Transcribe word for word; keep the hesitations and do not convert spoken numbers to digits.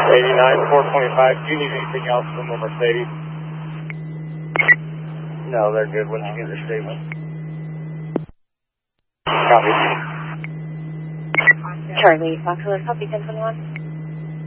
eighty-nine, four twenty-five. Do you need anything else from the Mercedes? No, they're good once you get their statement. Copy. Charlie, Foxtrot, copy ten twenty-one.